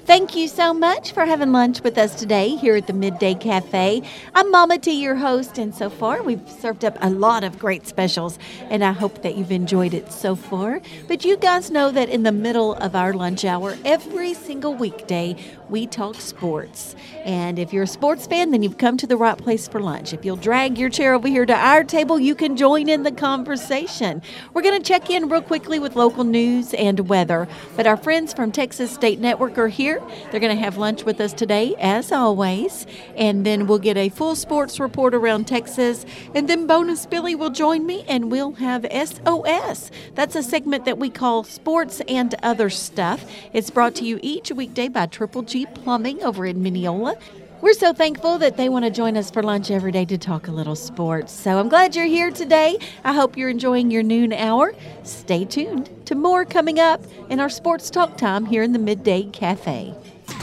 Thank you so much for having lunch with us today here at the Midday Cafe. I'm Mama T, your host, and so far we've served up a lot of great specials, and I hope that you've enjoyed it so far. But you guys know that in the middle of our lunch hour, every single weekday, we talk sports. And if you're a sports fan, then you've come to the right place for lunch. If you'll drag your chair over here to our table, you can join in the conversation. We're going to check in real quickly with local news and weather, but our friends from Texas State Network are here. They're going to have lunch with us today, as always, and then we'll get a full sports report around Texas, and then Bonus Billy will join me, and we'll have SOS. That's a segment that we call Sports and Other Stuff. It's brought to you each weekday by Triple G Plumbing over in Mineola. We're so thankful that they want to join us for lunch every day to talk a little sports. So I'm glad you're here today. I hope you're enjoying your noon hour. Stay tuned to more coming up in our sports talk time here in the Midday Cafe.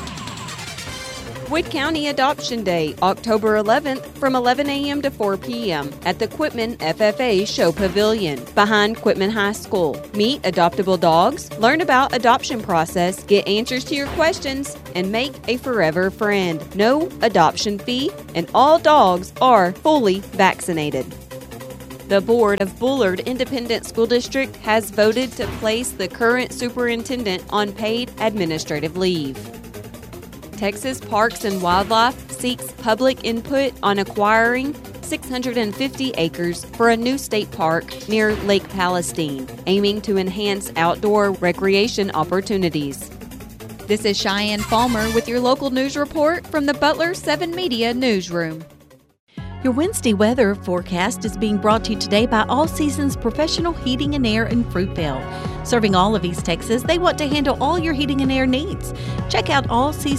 Wood County Adoption Day, October 11th from 11 a.m. to 4 p.m. at the Quitman FFA Show Pavilion behind Quitman High School. Meet adoptable dogs, learn about adoption process, get answers to your questions, and make a forever friend. No adoption fee, and all dogs are fully vaccinated. The Board of Bullard Independent School District has voted to place the current superintendent on paid administrative leave. Texas Parks and Wildlife seeks public input on acquiring 650 acres for a new state park near Lake Palestine, aiming to enhance outdoor recreation opportunities. This is Cheyenne Falmer with your local news report from the Butler 7 Media Newsroom. Your Wednesday weather forecast is being brought to you today by All Seasons Professional Heating and Air in Fruitvale. Serving all of East Texas, they want to handle all your heating and air needs. Check out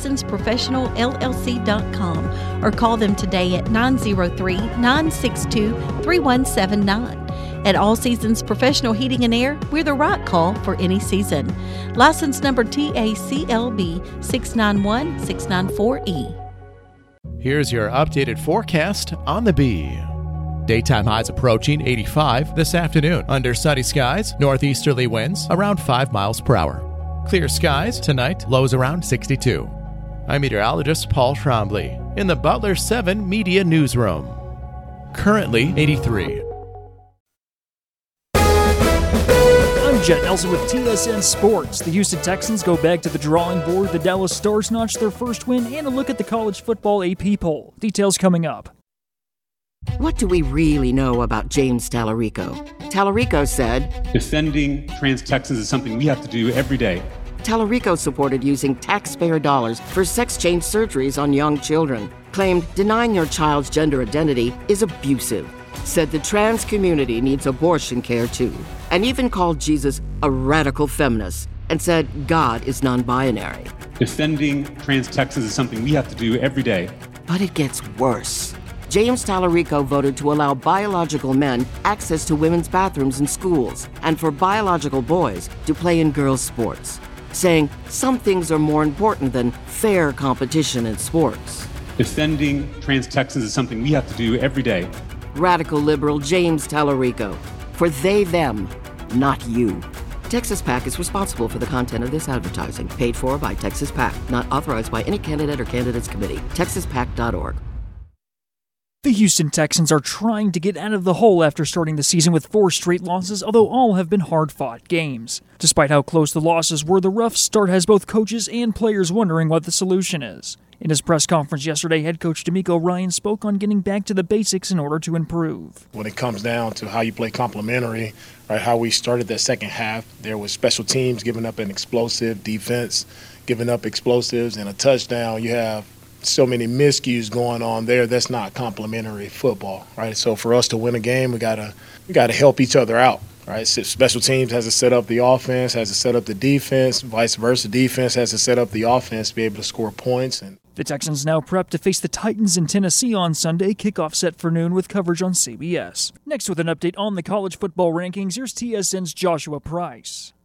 allseasonsprofessionalllc.com or call them today at 903-962-3179. At All Seasons Professional Heating and Air, we're the right call for any season. License number TACLB 691694E. Here's your updated forecast on the Bee. Daytime highs approaching 85 this afternoon. Under sunny skies, northeasterly winds around 5 miles per hour. Clear skies tonight, lows around 62. I'm meteorologist Paul Trombley in the Butler 7 Media Newsroom. Currently 83. Jet Nelson with TSN Sports. The Houston Texans go back to the drawing board. The Dallas Stars notched their first win, and a look at the college football AP poll. Details coming up. What do we really know about James Tallarico? Tallarico said, defending trans Texans is something we have to do every day. Tallarico supported using taxpayer dollars for sex change surgeries on young children. Claimed denying your child's gender identity is abusive. Said the trans community needs abortion care too, and even called Jesus a radical feminist, and said God is non-binary. Defending trans Texans is something we have to do every day. But it gets worse. James Tallarico voted to allow biological men access to women's bathrooms in schools, and for biological boys to play in girls' sports, saying some things are more important than fair competition in sports. Defending trans Texans is something we have to do every day. Radical liberal James Tallarico. For they, them, not you. Texas PAC is responsible for the content of this advertising. Paid for by Texas PAC. Not authorized by any candidate or candidates committee. TexasPAC.org. The Houston Texans are trying to get out of the hole after starting the season with 4 straight losses, although all have been hard-fought games. Despite how close the losses were, the rough start has both coaches and players wondering what the solution is. In his press conference yesterday, head coach D'Amico Ryan spoke on getting back to the basics in order to improve. When it comes down to how you play complementary, right, how we started that second half, there was special teams giving up an explosive defense, giving up explosives and a touchdown. You have so many miscues going on there. That's not complementary football, right? So for us to win a game, we gotta help each other out, right? So special teams has to set up the offense, has to set up the defense, vice versa. Defense has to set up the offense to be able to score points. And the Texans now prep to face the Titans in Tennessee on Sunday. Kickoff set for noon with coverage on CBS. Next, with an update on the college football rankings, here's TSN's Joshua Price.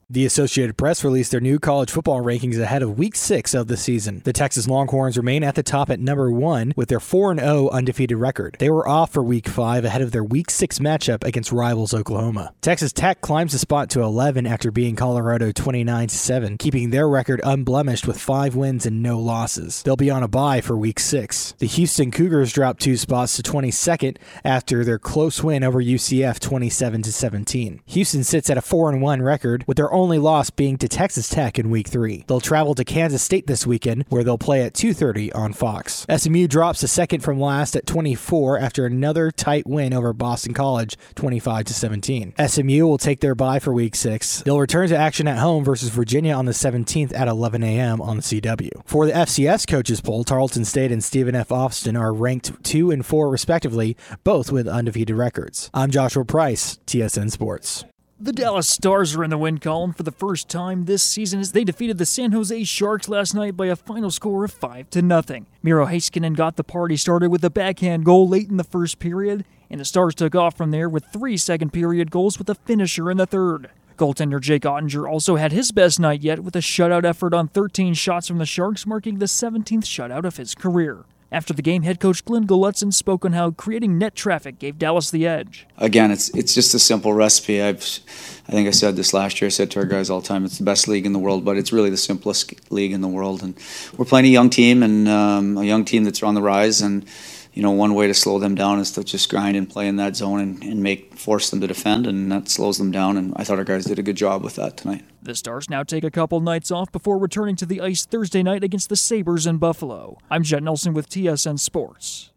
The Associated Press released their new college football rankings ahead of Week 6 of the season. The Texas Longhorns remain at the top at number 1 with their 4-0 undefeated record. They were off for Week 5 ahead of their Week 6 matchup against rivals Oklahoma. Texas Tech climbs the spot to 11 after beating Colorado 29-7, keeping their record unblemished with 5 wins and no losses. They'll be on a bye for Week 6. The Houston Cougars dropped 2 spots to 22nd after their close win over UCF 27-17. Houston sits at a 4-1 record, with their only loss being to Texas Tech in Week 3. They'll travel to Kansas State this weekend, where they'll play at 2:30 on Fox. SMU drops a second from last at 24 after another tight win over Boston College 25-17. SMU will take their bye for Week 6. They'll return to action at home versus Virginia on the 17th at 11 a.m. on the CW. For the FCS coaches poll, Tarleton State and Stephen F. Austin are ranked 2 and 4 respectively, both with undefeated records. I'm Joshua Price, TSN Sports. The Dallas Stars are in the win column for the first time this season as they defeated the San Jose Sharks last night by a final score of 5-0. Miro Heiskanen got the party started with a backhand goal late in the first period, and the Stars took off from there with 3 second-period goals with a finisher in the third. Goaltender Jake Ottinger also had his best night yet with a shutout effort on 13 shots from the Sharks, marking the 17th shutout of his career. After the game, head coach Glenn Gulutzan spoke on how creating net traffic gave Dallas the edge. Again, it's just a simple recipe. I think I said this last year. I said to our guys all the time, it's the best league in the world, but it's really the simplest league in the world. And we're playing a young team, and a young team that's on the rise. And one way to slow them down is to just grind and play in that zone and force them to defend, and that slows them down. And I thought our guys did a good job with that tonight. The Stars now take a couple nights off before returning to the ice Thursday night against the Sabres in Buffalo. I'm Jet Nelson with TSN Sports.